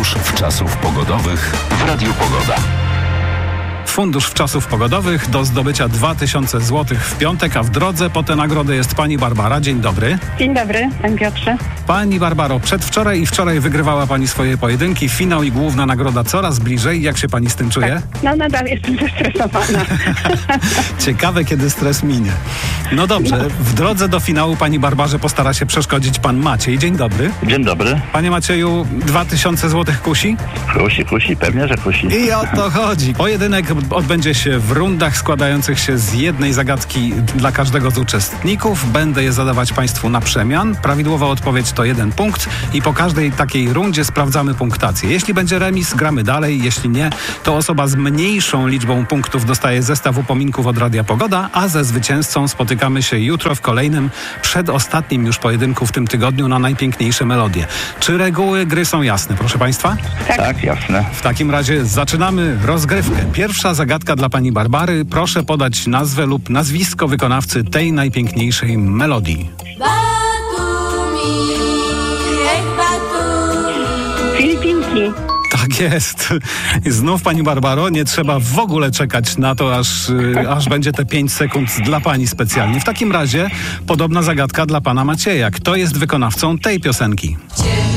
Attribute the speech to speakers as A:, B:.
A: Fundusz Wczasów Pogodowych w Radiu Pogoda.
B: Fundusz Wczasów Pogodowych do zdobycia 2000 zł w piątek, a w drodze po tę nagrodę jest pani Barbara. Dzień dobry.
C: Dzień dobry, panie Piotrze.
B: Pani Barbaro, przedwczoraj i wczoraj wygrywała pani swoje pojedynki. Finał i główna nagroda coraz bliżej. Jak się pani z tym czuje?
C: Tak. No nadal jestem zestresowana.
B: Ciekawe, kiedy stres minie. No dobrze, w drodze do finału pani Barbarze postara się przeszkodzić pan Maciej. Dzień dobry.
D: Dzień dobry.
B: Panie Macieju, 2000 zł kusi?
D: Kusi, pewnie, że kusi.
B: I o to chodzi. Pojedynek odbędzie się w rundach składających się z jednej zagadki dla każdego z uczestników. Będę je zadawać państwu na przemian. Prawidłowa odpowiedź to 1 punkt i po każdej takiej rundzie sprawdzamy punktację. Jeśli będzie remis, gramy dalej. Jeśli nie, to osoba z mniejszą liczbą punktów dostaje zestaw upominków od Radia Pogoda, a ze zwycięzcą spotykamy się jutro w kolejnym, przedostatnim już pojedynku w tym tygodniu na najpiękniejsze melodie. Czy reguły gry są jasne, proszę państwa?
D: Tak, jasne.
B: W takim razie zaczynamy rozgrywkę. Pierwsza zagadka dla pani Barbary. Proszę podać nazwę lub nazwisko wykonawcy tej najpiękniejszej melodii.
C: Filipinki.
B: Tak jest. Znów pani Barbaro, nie trzeba w ogóle czekać na to, aż będzie te 5 sekund dla pani specjalnie. W takim razie podobna zagadka dla pana Macieja. Kto jest wykonawcą tej piosenki?